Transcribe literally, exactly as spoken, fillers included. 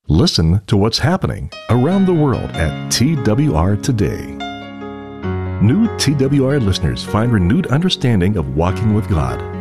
Listen to what's happening around the world at T W R Today. New T W R listeners find renewed understanding of walking with God